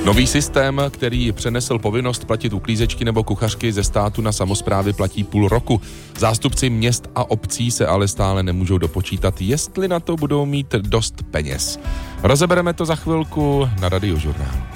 Nový systém, který přenesl povinnost platit uklízečky nebo kuchařky ze státu na samosprávy, platí půl roku. Zástupci měst a obcí se ale stále nemůžou dopočítat, jestli na to budou mít dost peněz. Rozebereme to za chvilku na Radiožurnálu.